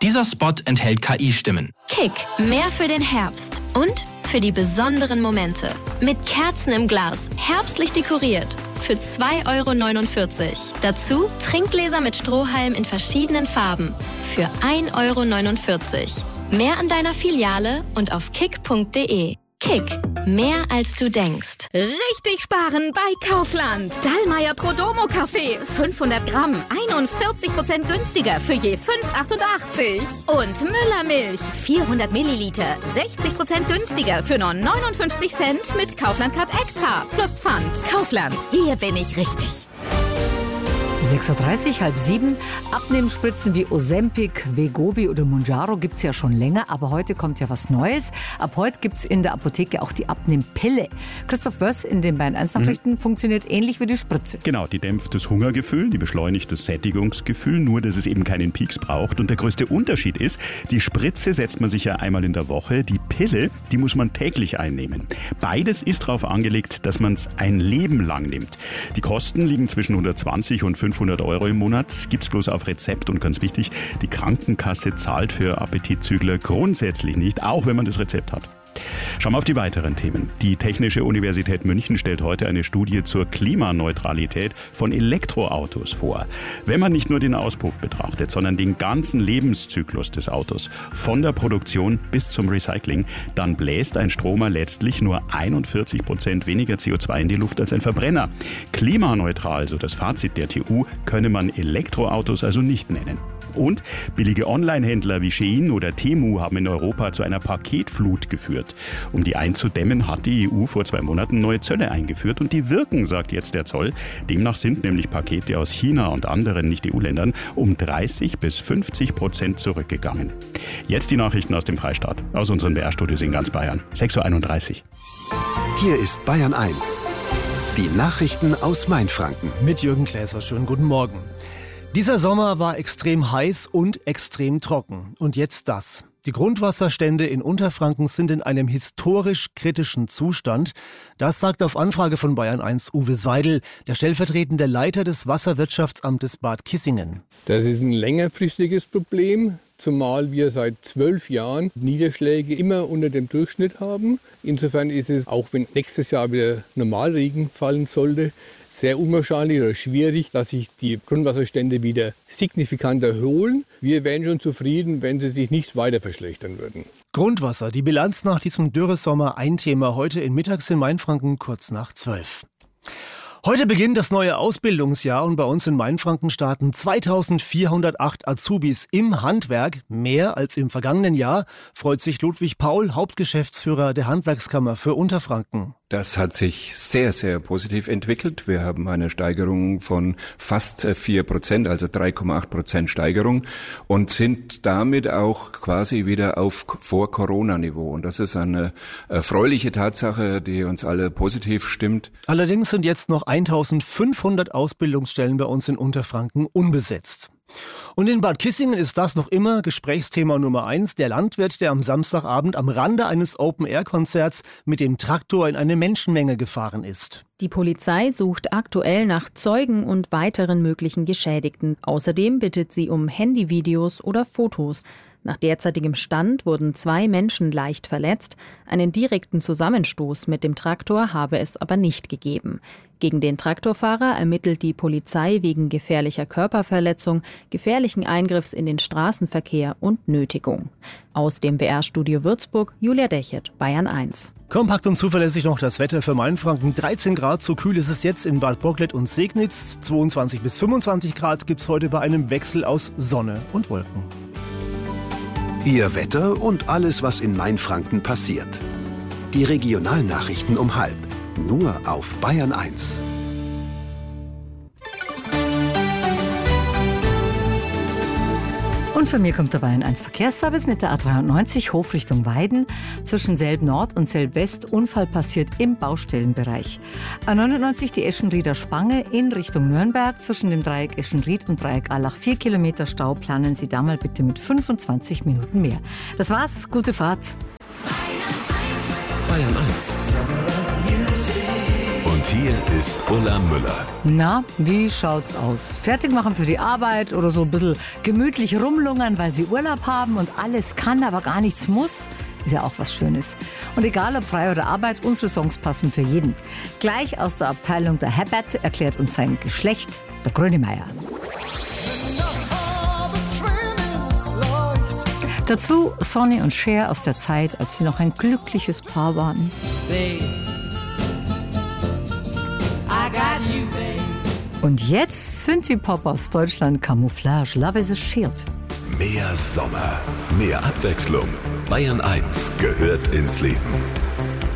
Dieser Spot enthält KI-Stimmen. Kick, mehr für den Herbst und für die besonderen Momente. Mit Kerzen im Glas, herbstlich dekoriert. Für 2,49 €. Dazu Trinkgläser mit Strohhalm in verschiedenen Farben. Für 1,49 €. Mehr an deiner Filiale und auf kick.de. Kick, mehr als du denkst. Richtig sparen bei Kaufland. Dallmayr Prodomo Kaffee, 500 Gramm, 41% günstiger für je 5,88. Und Müller Milch, 400 Milliliter, 60% günstiger für nur 59 Cent mit Kaufland Card Extra plus Pfand. Kaufland, hier bin ich richtig. 6.30 Uhr, 6:30. Abnehmspritzen wie Ozempic, Wegovy oder Mounjaro gibt es ja schon länger, aber heute kommt ja was Neues. Ab heute gibt es in der Apotheke auch die Abnehmpille. Christoph Wöss in den Bayern 1 Nachrichten funktioniert ähnlich wie die Spritze. Genau, die dämpft das Hungergefühl, die beschleunigt das Sättigungsgefühl, nur dass es eben keinen Peaks braucht. Und der größte Unterschied ist, die Spritze setzt man sich ja einmal in der Woche, die Pille, die muss man täglich einnehmen. Beides ist darauf angelegt, dass man es ein Leben lang nimmt. Die Kosten liegen zwischen 120 und 500 € im Monat, gibt's bloß auf Rezept und ganz wichtig, die Krankenkasse zahlt für Appetitzügler grundsätzlich nicht, auch wenn man das Rezept hat. Schauen wir auf die weiteren Themen. Die Technische Universität München stellt heute eine Studie zur Klimaneutralität von Elektroautos vor. Wenn man nicht nur den Auspuff betrachtet, sondern den ganzen Lebenszyklus des Autos, von der Produktion bis zum Recycling, dann bläst ein Stromer letztlich nur 41% weniger CO2 in die Luft als ein Verbrenner. Klimaneutral, so das Fazit der TU, könne man Elektroautos also nicht nennen. Und billige Online-Händler wie Shein oder Temu haben in Europa zu einer Paketflut geführt. Um die einzudämmen, hat die EU vor 2 Monaten neue Zölle eingeführt und die wirken, sagt jetzt der Zoll. Demnach sind nämlich Pakete aus China und anderen Nicht-EU-Ländern um 30-50% zurückgegangen. Jetzt die Nachrichten aus dem Freistaat, aus unseren BR-Studios in ganz Bayern. 6:31 Uhr. Hier ist Bayern 1. Die Nachrichten aus Mainfranken. Mit Jürgen Kläser, schönen guten Morgen. Dieser Sommer war extrem heiß und extrem trocken. Und jetzt das. Die Grundwasserstände in Unterfranken sind in einem historisch kritischen Zustand. Das sagt auf Anfrage von Bayern 1 Uwe Seidel, der stellvertretende Leiter des Wasserwirtschaftsamtes Bad Kissingen. Das ist ein längerfristiges Problem, zumal wir seit 12 Jahren Niederschläge immer unter dem Durchschnitt haben. Insofern ist es, auch wenn nächstes Jahr wieder Normalregen fallen sollte, sehr unwahrscheinlich oder schwierig, dass sich die Grundwasserstände wieder signifikant erholen. Wir wären schon zufrieden, wenn sie sich nicht weiter verschlechtern würden. Grundwasser, die Bilanz nach diesem Dürresommer, ein Thema heute in Mittags in Mainfranken kurz nach 12. Heute beginnt das neue Ausbildungsjahr und bei uns in Mainfranken starten 2408 Azubis im Handwerk, mehr als im vergangenen Jahr, freut sich Ludwig Paul, Hauptgeschäftsführer der Handwerkskammer für Unterfranken. Das hat sich sehr, sehr positiv entwickelt. Wir haben eine Steigerung von fast 4%, also 3,8% Steigerung und sind damit auch quasi wieder auf Vor-Corona-Niveau. Und das ist eine erfreuliche Tatsache, die uns alle positiv stimmt. Allerdings sind jetzt noch 1500 Ausbildungsstellen bei uns in Unterfranken unbesetzt. Und in Bad Kissingen ist das noch immer Gesprächsthema Nummer 1. Der Landwirt, der am Samstagabend am Rande eines Open-Air-Konzerts mit dem Traktor in eine Menschenmenge gefahren ist. Die Polizei sucht aktuell nach Zeugen und weiteren möglichen Geschädigten. Außerdem bittet sie um Handyvideos oder Fotos. Nach derzeitigem Stand wurden 2 Menschen leicht verletzt. Einen direkten Zusammenstoß mit dem Traktor habe es aber nicht gegeben. Gegen den Traktorfahrer ermittelt die Polizei wegen gefährlicher Körperverletzung, gefährlichen Eingriffs in den Straßenverkehr und Nötigung. Aus dem BR-Studio Würzburg, Julia Dechert, Bayern 1. Kompakt und zuverlässig noch das Wetter für Mainfranken. 13 Grad, so kühl ist es jetzt in Bad Bocklet und Segnitz. 22 bis 25 Grad gibt es heute bei einem Wechsel aus Sonne und Wolken. Ihr Wetter und alles, was in Mainfranken passiert. Die Regionalnachrichten um 12:30. Nur auf Bayern 1. Und von mir kommt der Bayern 1 Verkehrsservice mit der A93 Hof Richtung Weiden. Zwischen Selb Nord und Selb West Unfall passiert im Baustellenbereich. A99 die Eschenrieder Spange in Richtung Nürnberg. Zwischen dem Dreieck Eschenried und Dreieck Allach 4 Kilometer Stau. Planen Sie da mal bitte mit 25 Minuten mehr. Das war's, gute Fahrt. Bayern 1. Und Hier ist Ulla Müller. Na, wie schaut's aus? Fertig machen für die Arbeit oder so ein bisschen gemütlich rumlungern, weil sie Urlaub haben und alles kann, aber gar nichts muss? Ist ja auch was Schönes. Und egal ob frei oder Arbeit, unsere Songs passen für jeden. Gleich aus der Abteilung der Herbert erklärt uns sein Geschlecht der Grönemeyer. Dazu Sonny und Cher aus der Zeit, als sie noch ein glückliches Paar waren. Und jetzt Synthie-Pop aus Deutschland, Camouflage, Love is a Shield. Mehr Sommer, mehr Abwechslung. Bayern 1 gehört ins Leben.